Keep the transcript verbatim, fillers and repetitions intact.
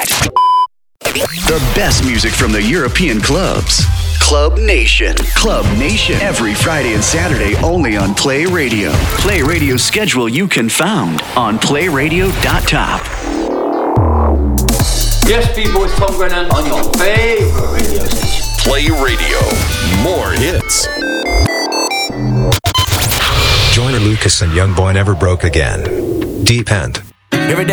The best music from the European clubs. Club Nation. Club Nation. Every Friday and Saturday only on Play Radio. Play Radio's schedule you can found on play radio dot top. Yes, people, it's Tom Grennan on your favorite radio station. Play Radio. More hits. Joyner Lucas and Young Boy Never Broke Again. Deep End.